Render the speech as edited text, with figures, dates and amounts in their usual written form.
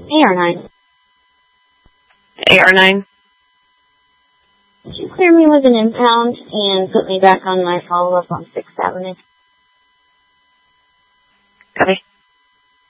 AR9. AR9. Could you clear me with an impound and put me back on my follow-up on 6th Avenue? Copy.